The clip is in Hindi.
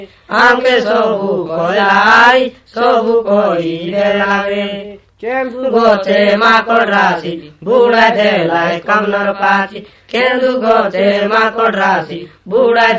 आमके सबु कोलाई सबु कोई देलावे केन्दु गोचे माकड़ राशि बुढ़ा देलाई कमनर पाची केन्दु गोचे माकड़ राशि बुढ़ा